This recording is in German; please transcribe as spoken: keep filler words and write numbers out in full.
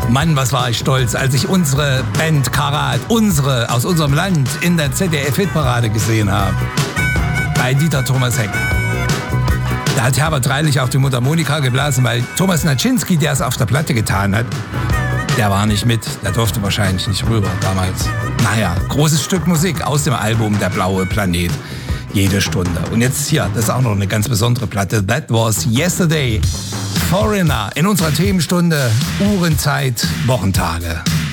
Mann, was war ich stolz, als ich unsere Band Karat, unsere, aus unserem Land, in der Z D F-Hitparade gesehen habe. Bei Dieter Thomas Heck. Da hat Herbert Reilich auf die Mundharmonika geblasen, weil Thomas Naczynski, der es auf der Platte getan hat, der war nicht mit. Der durfte wahrscheinlich nicht rüber damals. Naja, großes Stück Musik aus dem Album Der blaue Planet. Jede Stunde. Und jetzt hier, das ist auch noch eine ganz besondere Platte. That was Yesterday. Foreigner in unserer Themenstunde. Uhrenzeit, Wochentage.